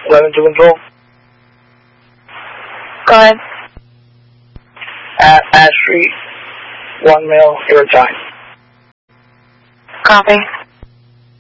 11 to control. Go ahead. At Ash Street, 1 mil, your time. Copy.